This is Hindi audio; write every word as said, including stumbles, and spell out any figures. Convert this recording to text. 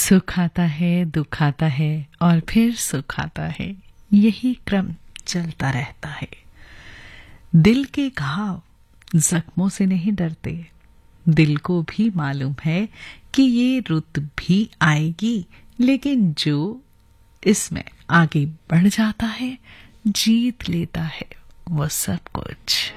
सुख आता है, दुख आता है और फिर सुख आता है, यही क्रम चलता रहता है। दिल के घाव जख्मों से नहीं डरते, दिल को भी मालूम है कि ये रुत भी आएगी, लेकिन जो इसमें आगे बढ़ जाता है, जीत लेता है वो सब कुछ।